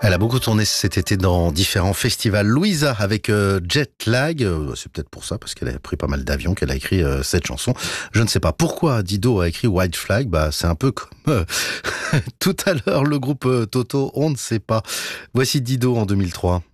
Elle a beaucoup tourné cet été dans différents festivals. Louisa avec Jet Lag, c'est peut-être pour ça, parce qu'elle a pris pas mal d'avions, qu'elle a écrit cette chanson. Je ne sais pas pourquoi Dido a écrit White Flag, c'est un peu comme tout à l'heure le groupe Toto, on ne sait pas. Voici Dido en 2003.